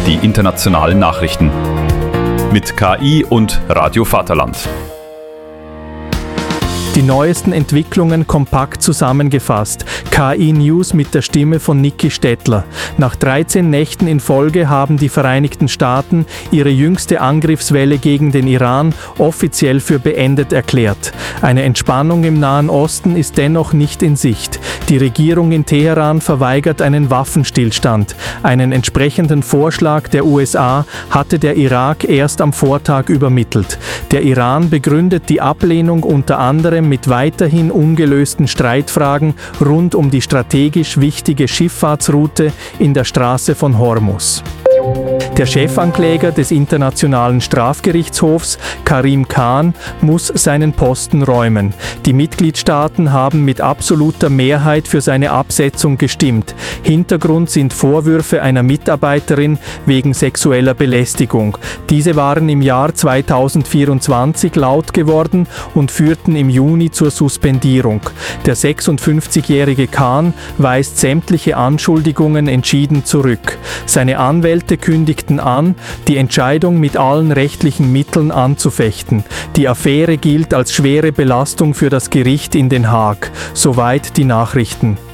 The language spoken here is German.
die internationalen Nachrichten. Mit KI und Radio Vaterland. Die neuesten Entwicklungen kompakt zusammengefasst. KI News mit der Stimme von Niki Stettler. Nach 13 Nächten in Folge haben die Vereinigten Staaten ihre jüngste Angriffswelle gegen den Iran offiziell für beendet erklärt. Eine Entspannung im Nahen Osten ist dennoch nicht in Sicht. Die Regierung in Teheran verweigert einen Waffenstillstand. Einen entsprechenden Vorschlag der USA hatte der Irak erst am Vortag übermittelt. Der Iran begründet die Ablehnung unter anderem mit weiterhin ungelösten Streitfragen rund um die strategisch wichtige Schifffahrtsroute in der Straße von Hormuz. Der Chefankläger des Internationalen Strafgerichtshofs, Karim Khan, muss seinen Posten räumen. Die Mitgliedstaaten haben mit absoluter Mehrheit für seine Absetzung gestimmt. Hintergrund sind Vorwürfe einer Mitarbeiterin wegen sexueller Belästigung. Diese waren im Jahr 2024 laut geworden und führten im Juni zur Suspendierung. Der 56-jährige Khan weist sämtliche Anschuldigungen entschieden zurück. Seine Anwälte kündigten an, die Entscheidung mit allen rechtlichen Mitteln anzufechten. Die Affäre gilt als schwere Belastung für das Gericht in Den Haag. Soweit die Nachrichten.